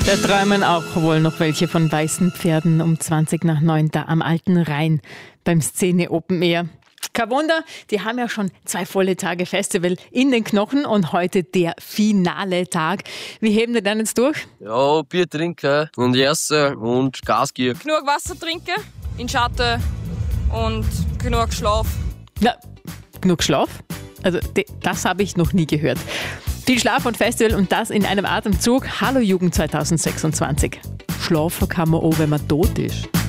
Da träumen auch wohl noch welche von weißen Pferden um 20:09 da am Alten Rhein beim Szene Open Air. Kein Wunder, die haben ja schon 2 volle Tage Festival in den Knochen und heute der finale Tag. Wie heben die dann jetzt durch? Ja, Bier trinken und essen und Gas geben. Genug Wasser trinken, in Schatten und genug Schlaf. Na, genug Schlaf? Also das habe ich noch nie gehört. Viel Schlaf und Festival und das in einem Atemzug. Hallo Jugend 2026. Schlafen kann man auch, wenn man tot ist.